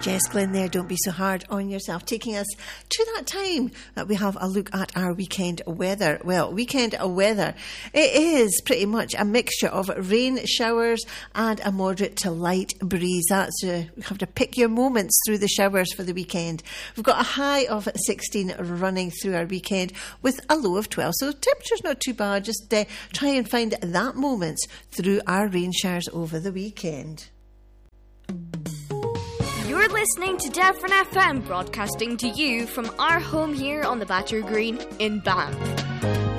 Jess Glynn there, don't be so hard on yourself. Taking us to that time that we have a look at our weekend weather. Well, weekend weather, it is pretty much a mixture of rain showers and a moderate to light breeze. That's you have to pick your moments through the showers for the weekend. We've got a high of 16 running through our weekend with a low of 12. So temperature's not too bad. Just try and find that moment through our rain showers over the weekend. You're listening to Dufferin FM, broadcasting to you from our home here on the Battery Green in Banff.